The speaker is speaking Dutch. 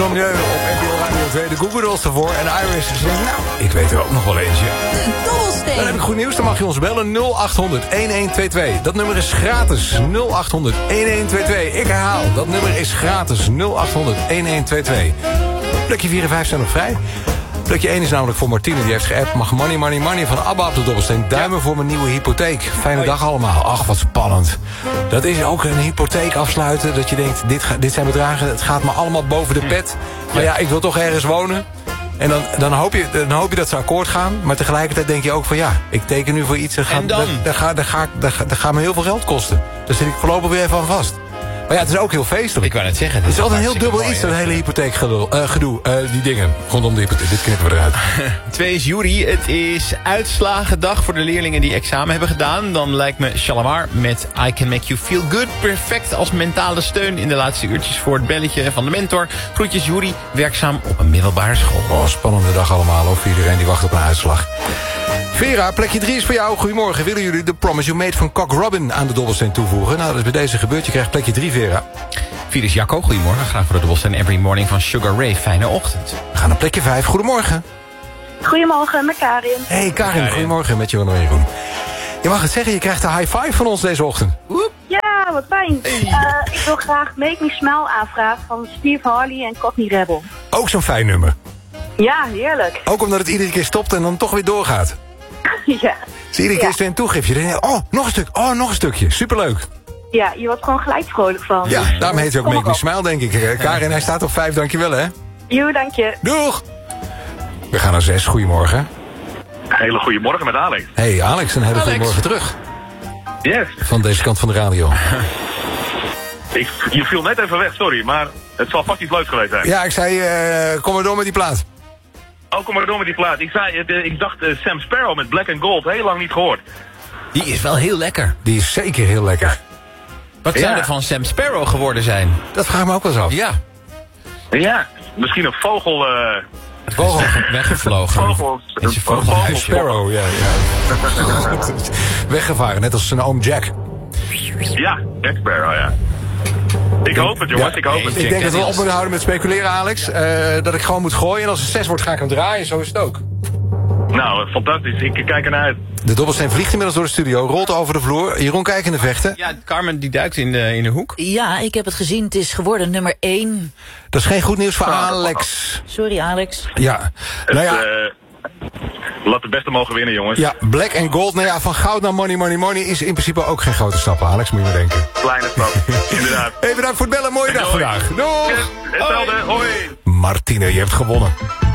Milieu op NPO Radio 2, de Google Dolls ervoor. En Iris zegt, nou, ik weet er ook nog wel eentje. De dobbelsteen. Dan heb ik goed nieuws, dan mag je ons bellen 0800-1122. Dat nummer is gratis, 0800-1122. Ik herhaal, dat nummer is gratis, 0800-1122. Plekje 4 en 5 zijn nog vrij. Plekje 1 is namelijk voor Martine, die heeft geappt. Mag money, money, money van ABBA op de dobbelsteen. Duimen voor mijn nieuwe hypotheek. Fijne dag allemaal. Ach, wat spannend. Dat is ook een hypotheek afsluiten. Dat je denkt, dit zijn bedragen, het gaat me allemaal boven de pet. Maar ja, ik wil toch ergens wonen. En dan hoop je dat ze akkoord gaan. Maar tegelijkertijd denk je ook van ja, ik teken nu voor iets. Dat gaat me heel veel geld kosten. Daar zit ik voorlopig weer even aan vast. Maar ja, het is ook heel feestelijk. Ik wou net zeggen. Het is altijd een heel dubbel iets, dat hele hypotheekgedoe. Die dingen rondom de hypotheek. Dit knippen we eruit. 2 is Juri. Het is uitslagendag voor de leerlingen die examen hebben gedaan. Dan lijkt me Shalamar met I Can Make You Feel Good perfect als mentale steun in de laatste uurtjes voor het belletje van de mentor. Groetjes Juri, werkzaam op een middelbare school. Oh, spannende dag allemaal, ook voor iedereen die wacht op een uitslag. Vera, plekje 3 is voor jou. Goedemorgen. Willen jullie de Promise You Made van Cock Robin aan de dobbelsteen toevoegen? Nou, dat is bij deze gebeurd. Je krijgt plekje 3, Vera. 4 is Jacco. Goedemorgen. Graag voor de dobbelsteen Every Morning van Sugar Ray. Fijne ochtend. We gaan naar plekje 5. Goedemorgen. Goedemorgen, met Karin. Hey Karin, goedemorgen. Met Johan en Jeroen. Je mag het zeggen, je krijgt een high five van ons deze ochtend. Ja, wat fijn. Ik wil graag Make Me Smile aanvragen van Steve Harley en Cockney Rebel. Ook zo'n fijn nummer. Ja, heerlijk. Ook omdat het iedere keer stopt en dan toch weer doorgaat. Ja. Dus iedere keer is er een toegiftje. Dan denk je, oh, nog een stuk. Oh, nog een stukje. Superleuk. Ja, je wordt gewoon gelijk vrolijk van. Ja, daarom heet hij ook Kom Make Me op. Smile, denk ik. Karin, hij staat op 5, dankjewel hè. Jo, dank je. Doeg! We gaan naar 6, goedemorgen. Hele goede morgen met Alex. Hey Alex, een hele goede morgen terug. Yes. Van deze kant van de radio. Je viel net even weg, sorry, maar het zal vast iets leuks geweest zijn. Ja, ik zei, kom maar door met die plaat. Oh, kom maar door met die plaat. Ik dacht Sam Sparrow met Black and Gold, heel lang niet gehoord. Die is wel heel lekker. Die is zeker heel lekker. Wat zou er van Sam Sparrow geworden zijn? Dat vraag ik me ook wel eens af. Ja. Ja, misschien een vogel... Vogel. Weggevlogen. Is je vogel? Sparrow, ja. Weggevaren, net als zijn oom Jack. Ja, Jack Sparrow, ja. Ik hoop het, jongens, ik hoop het. Ik denk dat we op moeten houden met speculeren, Alex. Dat ik gewoon moet gooien en als het 6 wordt ga ik hem draaien. Zo is het ook. Nou, fantastisch. Ik kijk ernaar uit. De dobbelsteen vliegt inmiddels door de studio, rolt over de vloer. Jeroen, kijk in de vechten. Ja, Carmen die duikt in de hoek. Ja, ik heb het gezien. Het is geworden nummer 1. Dat is geen goed nieuws voor Alex. Sorry, Alex. Ja, nou ja... Laat de beste mogen winnen, jongens. Ja, Black and Gold. Nou ja, van goud naar money, money, money is in principe ook geen grote stap, Alex, moet je maar denken. Kleine stap, inderdaad. Hey, bedankt voor het bellen. Mooie dag vandaag. Doeg! Hetzelfde, hoi. Martine, je hebt gewonnen.